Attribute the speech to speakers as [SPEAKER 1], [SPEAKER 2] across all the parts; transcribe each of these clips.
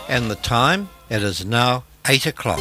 [SPEAKER 1] And the time, it is now 8 o'clock.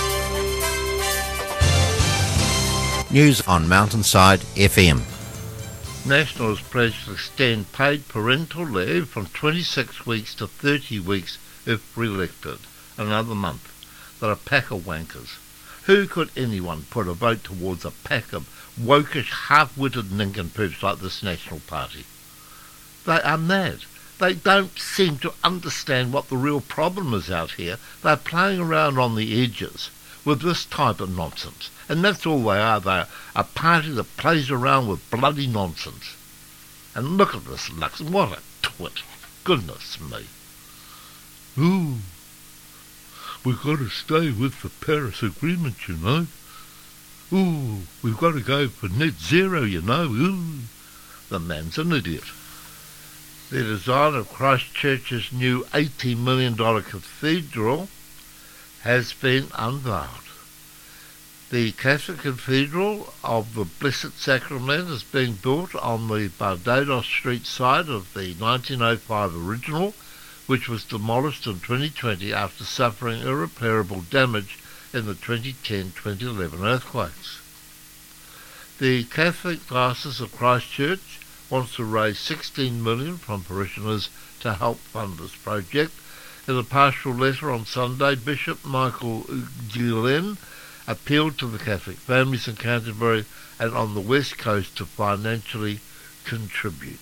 [SPEAKER 1] News on Mountainside FM. National has pledged to extend paid parental leave from 26 weeks to 30 weeks if re-elected. Another month. They're a pack of wankers. Who could anyone put a vote towards a pack of wokish, half-witted nincompoops like this National Party? They are mad. They don't seem to understand what the real problem is out here. They're playing around on the edges with this type of nonsense. And that's all they are. They're a party that plays around with bloody nonsense. And look at this Lux. What a twit. Goodness me. Ooh. We've got to stay with the Paris Agreement, you know. Ooh, we've got to go for net zero, you know. Ooh. The man's an idiot. The design of Christchurch's new $80 million cathedral has been unveiled. The Catholic Cathedral of the Blessed Sacrament is being built on the Barbados Street site of the 1905 original, which was demolished in 2020 after suffering irreparable damage in the 2010-2011 earthquakes. The Catholic Diocese of Christchurch wants to raise $16 million from parishioners to help fund this project. In a pastoral letter on Sunday, Bishop Michael Gillen appealed to the Catholic families in Canterbury and on the West Coast to financially contribute.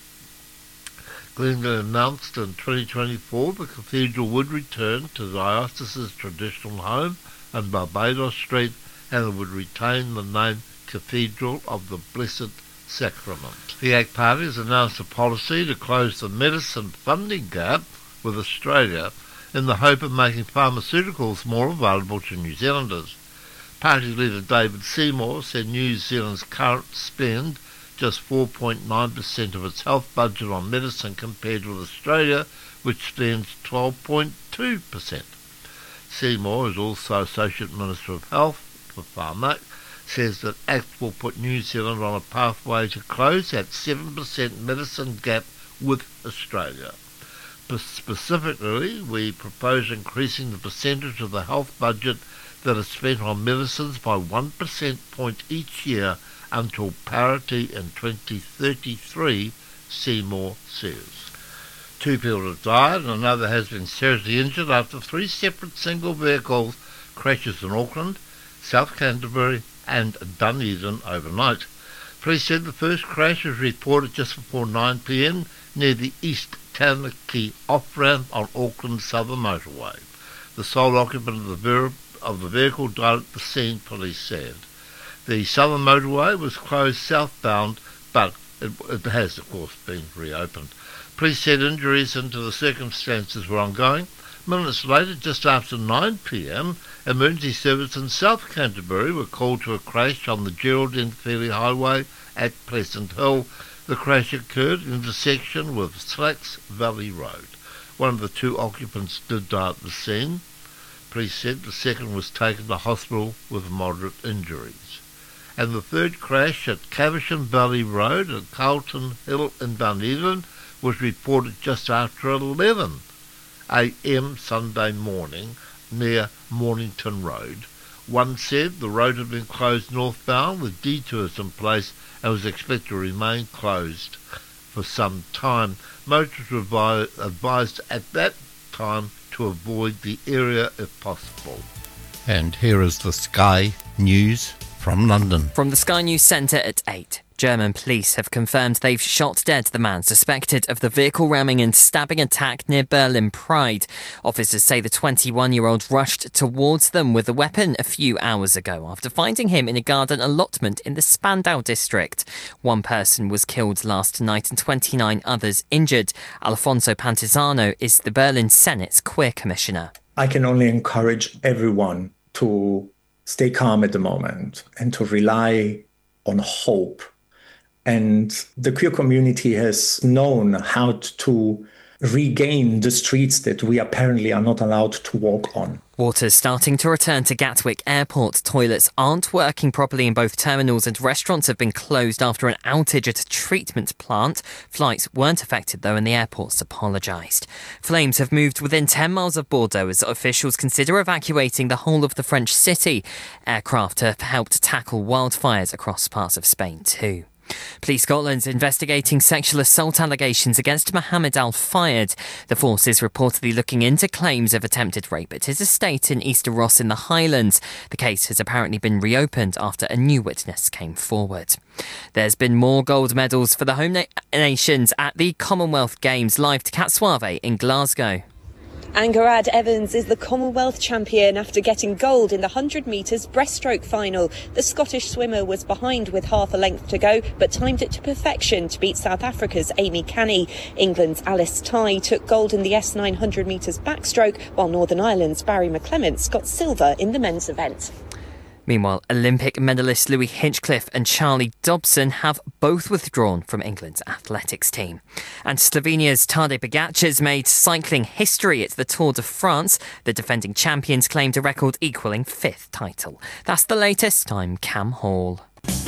[SPEAKER 1] Glenn announced in 2024 the cathedral would return to the diocese's traditional home on Barbados Street and would retain the name Cathedral of the Blessed Sacrament. The ACT Party has announced a policy to close the medicine funding gap with Australia in the hope of making pharmaceuticals more available to New Zealanders. Party leader David Seymour said New Zealand's current spend just 4.9% of its health budget on medicine compared with Australia, which spends 12.2%. Seymour is also Associate Minister of Health for Pharmac, says that ACT will put New Zealand on a pathway to close that 7% medicine gap with Australia. Specifically, we propose increasing the percentage of the health budget that is spent on medicines by 1% point each year until parity in 2033, Seymour says. 2 people have died and another has been seriously injured after 3 separate single vehicle crashes in Auckland, South Canterbury and Dunedin overnight. Police said the first crash was reported just before 9 p.m. near the East Taranaki off-ramp on Auckland's southern motorway. The sole occupant of the vehicle died at the scene, police said. The southern motorway was closed southbound, but it has, of course, been reopened. Police said injuries into the circumstances were ongoing. Minutes later, just after 9 p.m, emergency service in South Canterbury were called to a crash on the Geraldine Feely Highway at Pleasant Hill. The crash occurred in intersection with Slacks Valley Road. One of the 2 occupants did die at the scene. Police said the second was taken to hospital with moderate injuries. And the third crash at Caversham Valley Road at Carlton Hill in Dunedin was reported just after 11 a.m. Sunday morning near Mornington Road. One said the road had been closed northbound with detours in place and was expected to remain closed for some time. Motorists were advised at that time to avoid the area if possible. And here is the Sky News from London.
[SPEAKER 2] From the Sky News Centre at 8. German police have confirmed they've shot dead the man suspected of the vehicle ramming and stabbing attack near Berlin Pride. Officers say the 21-year-old rushed towards them with a weapon a few hours ago after finding him in a garden allotment in the Spandau district. 1 person was killed last night and 29 others injured. Alfonso Pantizano is the Berlin Senate's Queer Commissioner.
[SPEAKER 3] I can only encourage everyone to stay calm at the moment and to rely on hope. And the queer community has known how to regain the streets that we apparently are not allowed to walk on.
[SPEAKER 2] Water's starting to return to Gatwick Airport. Toilets aren't working properly in both terminals and restaurants have been closed after an outage at a treatment plant. Flights weren't affected though and the airports apologised. Flames have moved within 10 miles of Bordeaux as officials consider evacuating the whole of the French city. Aircraft have helped tackle wildfires across parts of Spain too. Police Scotland's investigating sexual assault allegations against Mohammed Al Fayed. The force is reportedly looking into claims of attempted rape at his estate in Easter Ross in the Highlands. The case has apparently been reopened after a new witness came forward. There's been more gold medals for the home nations at the Commonwealth Games. Live to Cat Suave in Glasgow.
[SPEAKER 4] Angarad Evans is the Commonwealth champion after getting gold in the 100 metres breaststroke final. The Scottish swimmer was behind with half a length to go, but timed it to perfection to beat South Africa's Amy Canny. England's Alice Tighe took gold in the S900 metres backstroke, while Northern Ireland's Barry McClements got silver in the men's event.
[SPEAKER 2] Meanwhile, Olympic medalists Louis Hinchcliffe and Charlie Dobson have both withdrawn from England's athletics team. And Slovenia's Tadej Pogačar's made cycling history at the Tour de France. The defending champions claimed a record equalling fifth title. That's the latest. I'm Cam Hall.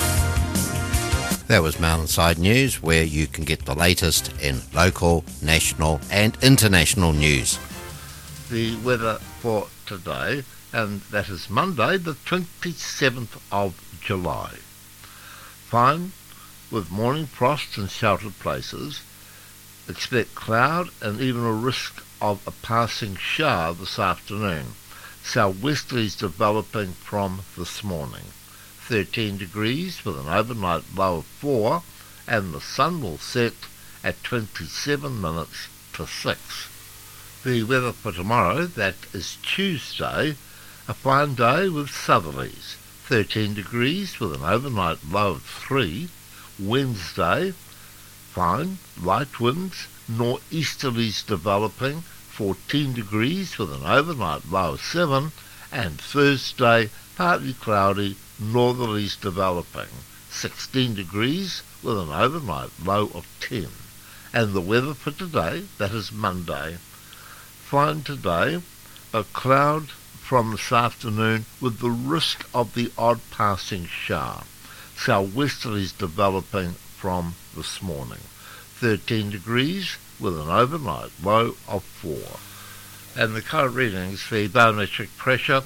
[SPEAKER 5] That was Mountainside News, where you can get the latest in local, national and international news.
[SPEAKER 1] The weather for today, and that is Monday, the 27th of July. Fine, with morning frost in sheltered places. Expect cloud and even a risk of a passing shower this afternoon. Southwesterlies developing from this morning. 13 degrees with an overnight low of 4, and the sun will set at 27 minutes to 6. The weather for tomorrow, that is Tuesday, a fine day with southerlies, 13 degrees with an overnight low of 3. Wednesday, fine, light winds, northeasterlies developing, 14 degrees with an overnight low of 7. And Thursday, partly cloudy, northerlies developing, 16 degrees with an overnight low of 10. And the weather for today, that is Monday, fine today, a cloud from this afternoon with the risk of the odd passing shower. Southwesterlies developing from this morning. 13 degrees with an overnight low of 4. And the current readings for barometric pressure,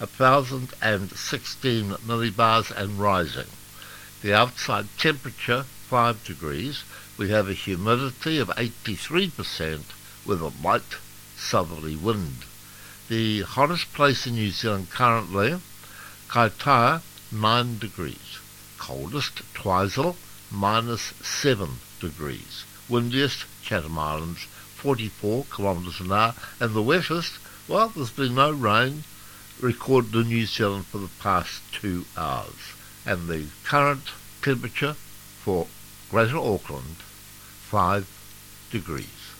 [SPEAKER 1] 1,016 millibars and rising. The outside temperature, 5 degrees. We have a humidity of 83% with a light southerly wind. The hottest place in New Zealand currently, Kaitaia, 9 degrees. Coldest, Twizel, -7 degrees. Windiest, Chatham Islands, 44 kilometres an hour. And the wettest, well, there's been no rain recorded in New Zealand for the past 2 hours. And the current temperature for Greater Auckland, 5 degrees.